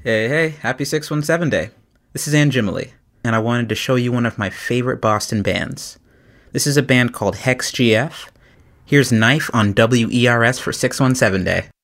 Hey, hey, happy 617 Day. This is Anjimily, and I wanted to show you one of my favorite Boston bands. This is a band called Hex GF. Here's Knife on WERS for 617 Day.